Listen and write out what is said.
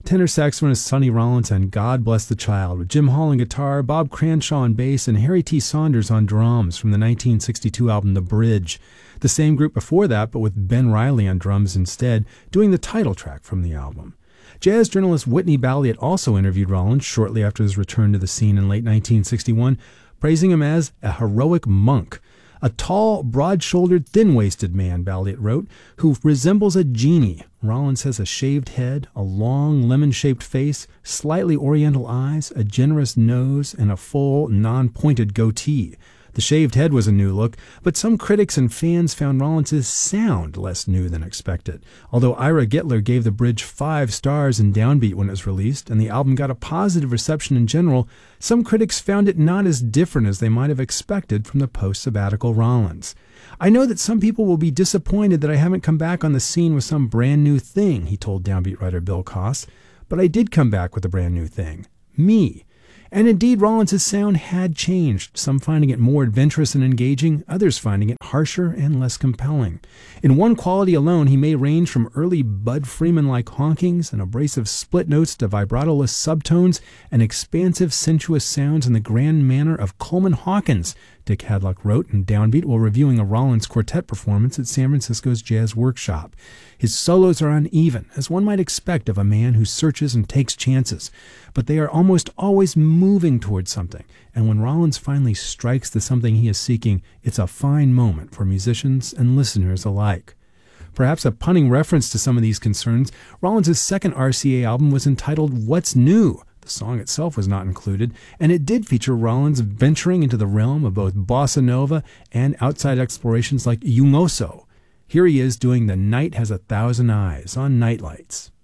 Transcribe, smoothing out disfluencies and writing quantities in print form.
tenor saxophonist Sonny Rollins and God Bless the Child, with Jim Hall on guitar, Bob Cranshaw on bass, and Harry T. Saunders on drums from the 1962 album The Bridge. The same group before that, but with Ben Riley on drums instead, doing the title track from the album. Jazz journalist Whitney Balliet also interviewed Rollins shortly after his return to the scene in late 1961, praising him as a heroic monk. A tall, broad-shouldered, thin-waisted man, Balliet wrote, who resembles a genie. Rollins has a shaved head, a long, lemon-shaped face, slightly oriental eyes, a generous nose, and a full, non-pointed goatee. The shaved head was a new look, but some critics and fans found Rollins' sound less new than expected. Although Ira Gitler gave The Bridge 5 stars in Downbeat when it was released, and the album got a positive reception in general, some critics found it not as different as they might have expected from the post-sabbatical Rollins. I know that some people will be disappointed that I haven't come back on the scene with some brand new thing, he told Downbeat writer Bill Koss, but I did come back with a brand new thing. Me. And indeed, Rollins' sound had changed, some finding it more adventurous and engaging, others finding it harsher and less compelling. In one quality alone, he may range from early Bud Freeman-like honkings and abrasive split notes to vibratoless subtones and expansive, sensuous sounds in the grand manner of Coleman Hawkins, Dick Hadlock wrote in Downbeat while reviewing a Rollins quartet performance at San Francisco's Jazz Workshop. His solos are uneven, as one might expect of a man who searches and takes chances, but they are almost always moving towards something, and when Rollins finally strikes the something he is seeking, it's a fine moment for musicians and listeners alike. Perhaps a punning reference to some of these concerns, Rollins' second RCA album was entitled What's New? The song itself was not included, and it did feature Rollins venturing into the realm of both bossa nova and outside explorations like Yumoso. Here he is doing The Night Has a Thousand Eyes on Nightlights.